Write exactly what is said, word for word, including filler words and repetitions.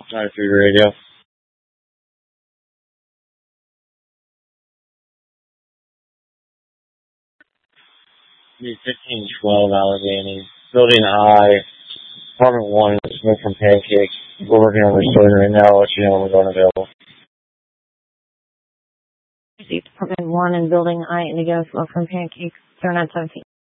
Nine three radio. Be fifteen twelve Allegheny. Building I, apartment one, Smith from Pancake. We're working on this building right now. I'll let you know when we're going available. Apartment one and building I, Indigo, Smoke from Pancakes, zero nine seventeen.